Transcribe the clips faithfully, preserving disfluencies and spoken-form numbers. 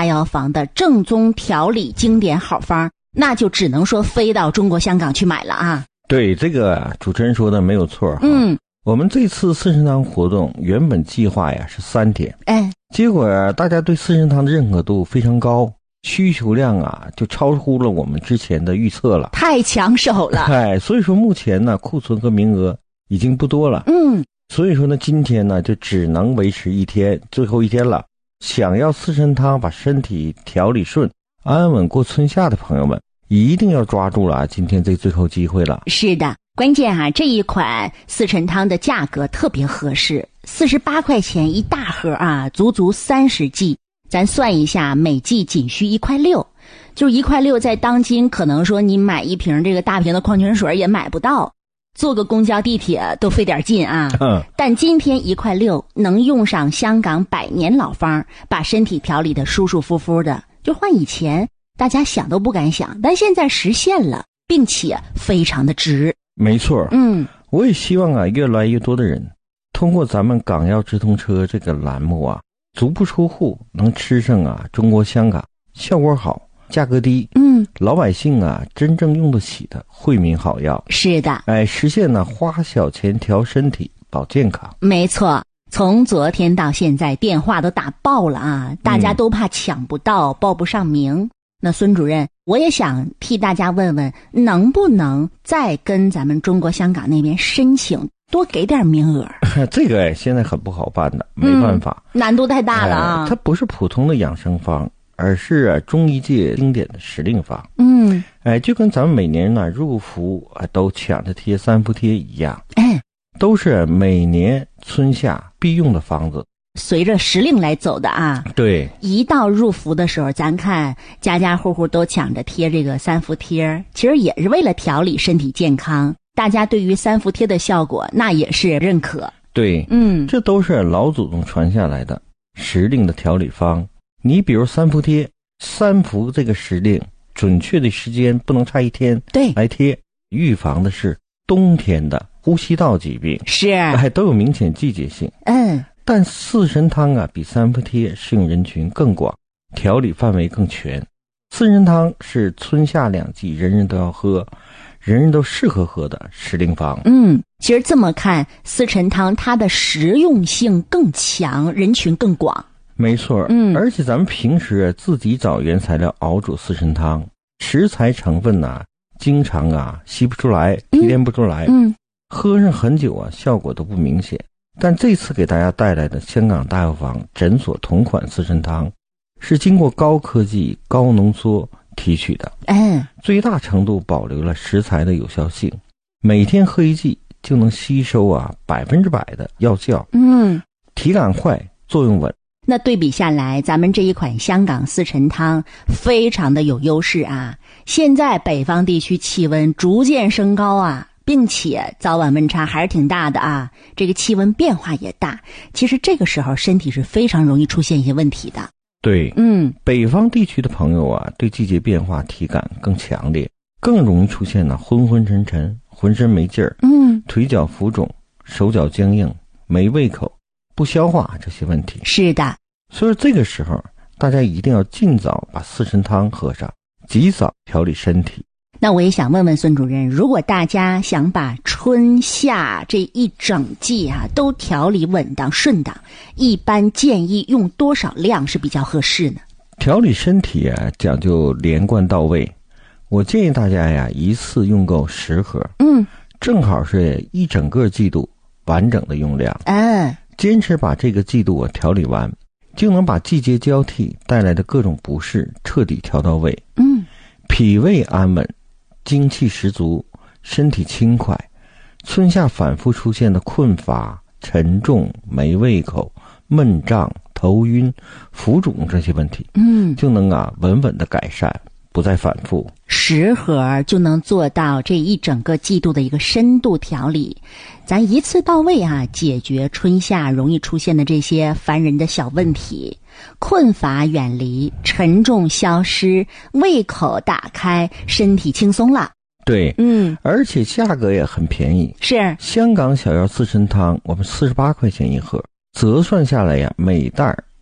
药房的正宗调理经典好方，那就只能说飞到中国香港去买了啊。 对，这个主持人说的没有错。 嗯， 我们这次四神汤活动原本计划呀是三天， 哎， 结果大家对四神汤的认可度非常高，需求量啊就超乎了我们之前的预测了， 太抢手了。 哎，所以说目前呢库存和名额已经不多了。 嗯， 所以说呢今天呢就只能维持一天，最后一天了。想要四神汤把身体调理顺，安稳过春夏的朋友们，一定要抓住了今天这最后机会了。 是的，关键啊，这一款四神汤的价格特别合适，四十八块钱一大盒啊，足足三十剂。咱算一下，每剂仅需一块六，就是一块六，在当今可能说你买一瓶这个大瓶的矿泉水也买不到，坐个公交地铁都费点劲啊。 嗯， 但今天一块六能用上香港百年老方，把身体调理的舒舒服服的，就换以前大家想都不敢想，但现在实现了，并且非常的值。 没错。 嗯， 我也希望啊，越来越多的人通过咱们港药直通车这个栏目啊，足不出户能吃上啊中国香港效果好、价格低， 嗯， 老百姓啊真正用得起的惠民好药。 是的， 哎，实现呢花小钱调身体、保健康。 没错。从昨天到现在，电话都打爆了啊，大家都怕抢不到、报不上名。那孙主任，我也想替大家问问，能不能再跟咱们中国香港那边申请多给点名额？ 这个现在很不好办的，没办法， 嗯、难度太大了啊、 哎！它不是普通的养生方，而是、啊、中医界经典的时令方。 嗯， 哎，就跟咱们每年呢入伏啊都抢着贴三伏贴一样， 哎， 都是每年春夏必用的方子。 随着时令来走的啊。 对， 一到入伏的时候，咱看家家户户都抢着贴这个三伏贴，其实也是为了调理身体健康。大家对于三伏贴的效果那也是认可。 对， 嗯， 这都是老祖宗传下来的时令的调理方。你比如三伏贴，三伏这个时令准确的时间不能差一天， 对， 来贴，预防的是冬天的呼吸道疾病， 是， 哎，都有明显季节性。 嗯， 但四神汤啊，比三伏贴适用人群更广，调理范围更全。四神汤是春夏两季人人都要喝，人人都适合喝的时令方。 嗯，其实这么看，四神汤它的实用性更强，人群更广。 没错， 嗯， 而且咱们平时自己找原材料熬煮四神汤，食材成分呢、啊，经常啊吸不出来，提炼不出来， 嗯， 喝上很久啊，效果都不明显。但这次给大家带来的香港大药房诊所同款四神汤，是经过高科技、高浓缩提取的， 嗯， 最大程度保留了食材的有效性，每天喝一剂就能吸收啊百分之百的药效， 嗯， 体感快，作用稳。 那对比下来，咱们这一款香港四神汤非常的有优势啊！现在北方地区气温逐渐升高啊，并且早晚温差还是挺大的啊，这个气温变化也大，其实这个时候身体是非常容易出现一些问题的。 对， 嗯， 北方地区的朋友啊，对季节变化体感更强烈，更容易出现呢昏昏沉沉、浑身没劲儿， 嗯， 腿脚浮肿、手脚僵硬、没胃口、不消化这些问题。 是的， 所以这个时候大家一定要尽早把四神汤喝上，及早调理身体。 那我也想问问孙主任，如果大家想把春夏这一整季啊都调理稳当顺当，一般建议用多少量是比较合适呢？ 调理身体啊讲究连贯到位，我建议大家呀一次用够十盒， 嗯， 正好是一整个季度完整的用量。 嗯， 坚持把这个季度啊调理完，就能把季节交替带来的各种不适彻底调到位。 嗯， 脾胃安稳，精气十足，身体轻快，春夏反复出现的困乏、沉重、没胃口、闷胀、头晕、浮肿这些问题， 嗯， 就能啊稳稳的改善，不再反复。 十盒就能做到这一整个季度的一个深度调理，咱一次到位啊，解决春夏容易出现的这些烦人的小问题，困乏远离，沉重消失，胃口打开，身体轻松了。 对， 嗯， 而且价格也很便宜， 是香港小药四神汤，我们四十八块钱一盒，折算下来呀，每袋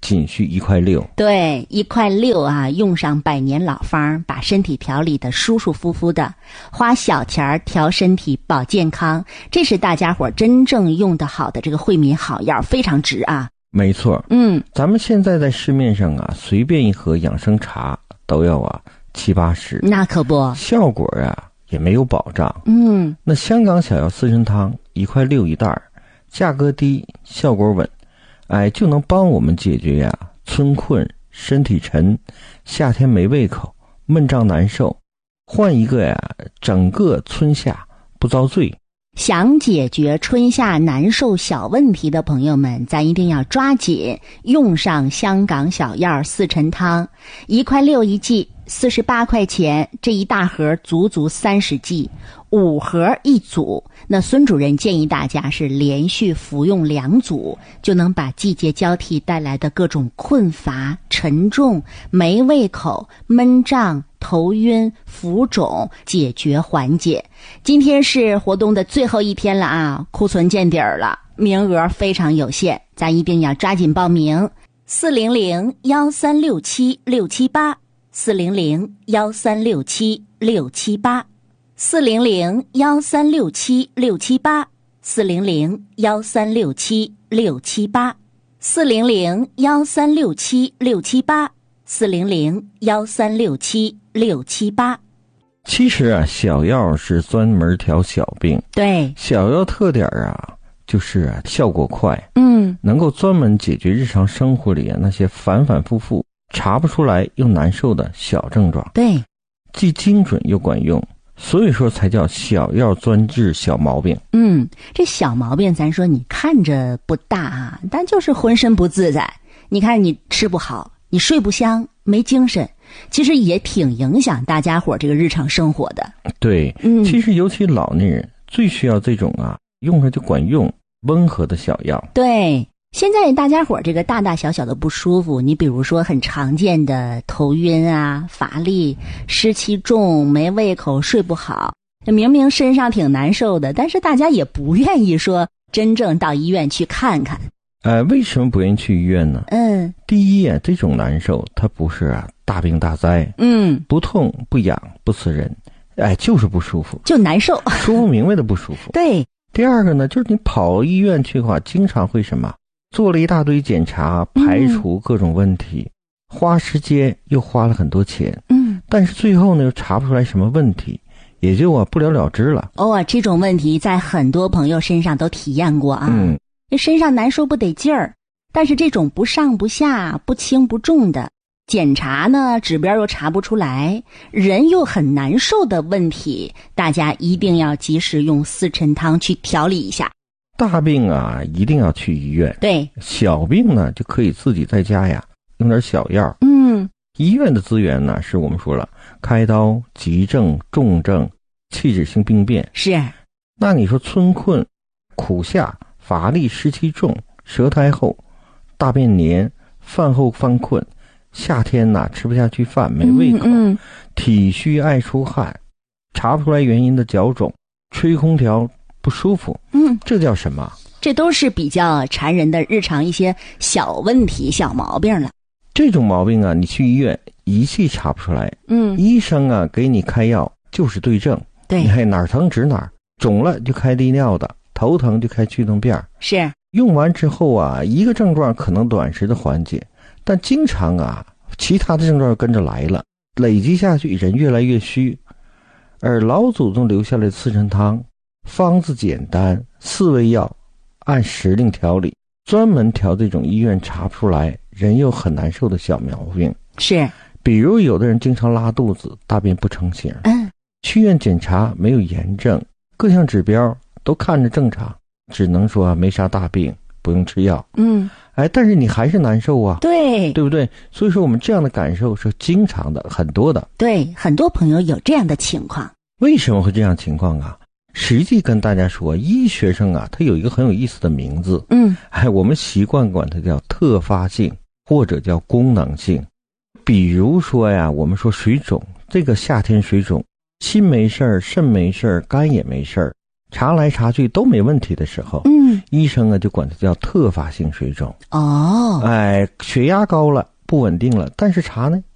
仅需一块六。 对，一块六啊，用上百年老方，把身体调理的舒舒服服的，花小钱调身体保健康，这是大家伙真正用得好的这个惠民好药，非常值啊。 没错， 嗯， 咱们现在在市面上啊，随便一盒养生茶都要啊七八十， 那可不， 效果啊也没有保障。 嗯， 那香港小药四神汤一块六一袋，价格低，效果稳，哎，就能帮我们解决呀、啊、春困、身体沉、夏天没胃口、闷胀难受，换一个呀，整个春夏不遭罪。 想解决春夏难受小问题的朋友们，咱一定要抓紧用上香港小药四陈汤，一块六一剂，四十八块钱，这一大盒足足三十剂，五盒一组。那孙主任建议大家是连续服用两组，就能把季节交替带来的各种困乏、沉重、没胃口、闷胀、头晕、浮肿解决缓解。今天是活动的最后一天了啊，库存见底儿了，名额非常有限，咱一定要抓紧报名。四零零幺三六七六七八，四零零幺三六七六七八，四零零幺三六七六七八，四零零幺三六七六七八，四零零幺三六七六七八，四零零幺三六七六七八。 其实啊，小药是专门调小病。 对， 小药特点啊，就是啊效果快， 嗯， 能够专门解决日常生活里啊那些反反复复查不出来又难受的小症状。 对， 既精准又管用，所以说才叫小药专治小毛病。 嗯，这小毛病咱说你看着不大啊，但就是浑身不自在。你看你吃不好，你睡不香，没精神，其实也挺影响大家伙这个日常生活的。 对， 嗯， 其实尤其老年人最需要这种啊用着就管用温和的小药。 对，现在大家伙这个大大小小的不舒服，你比如说很常见的头晕啊、乏力、湿气重、没胃口、睡不好，明明身上挺难受的，但是大家也不愿意说真正到医院去看看。 呃，为什么不愿意去医院呢？ 嗯， 第一啊，这种难受它不是啊大病大灾， 嗯， 不痛不痒不刺人，哎，就是不舒服， 就难受， 说不明白的不舒服。 对。 第二个呢，就是你跑医院去的话，经常会什么，做了一大堆检查，排除各种问题，嗯、花时间又花了很多钱， 嗯， 但是最后呢又查不出来什么问题，也就啊不了了之了。 哦，这种问题在很多朋友身上都体验过啊。 嗯， 这身上难受不得劲儿，但是这种不上不下、不轻不重的检查呢，指标又查不出来，人又很难受的问题，大家一定要及时用四陈汤去调理一下。 大病啊一定要去医院， 对， 小病呢就可以自己在家呀用点小药。 嗯， 医院的资源呢是我们说了，开刀、急症、重症、器质性病变。 是， 那你说春困、苦夏、乏力、湿气重、舌苔厚、大便黏、饭后犯困，夏天呐、啊、吃不下去饭，没胃口， 嗯嗯、 体虚爱出汗，查不出来原因的脚肿，吹空调不舒服， 嗯， 这叫什么？ 这都是比较缠人的日常一些小问题、小毛病了。 这种毛病啊，你去医院仪器查不出来， 嗯， 医生啊给你开药就是对症， 对， 你看哪儿疼指哪儿，肿了就开利尿的，头疼就开去痛片， 是用完之后啊，一个症状可能短时的缓解，但经常啊，其他的症状跟着来了，累积下去，人越来越虚。而老祖宗留下来的四陈汤，方子简单，四味药，按时令调理，专门调这种医院查不出来，人又很难受的小毛病。 是， 比如有的人经常拉肚子，大便不成形， 嗯， 去医院检查没有炎症，各项指标都看着正常，只能说没啥大病，不用吃药。 嗯， 哎，但是你还是难受啊， 对， 对不对？所以说我们这样的感受是经常的，很多的。 对，很多朋友有这样的情况。 为什么会这样情况啊？实际跟大家说，医学生啊，它有一个很有意思的名字， 嗯， 哎，我们习惯管它叫特发性或者叫功能性。比如说呀，我们说水肿，这个夏天水肿，心没事儿，肾没事儿，肝也没事儿， 查来查去都没问题的时候， 嗯， 医生啊就管它叫特发性水肿。 哦， 哎，血压高了，不稳定了，但是查呢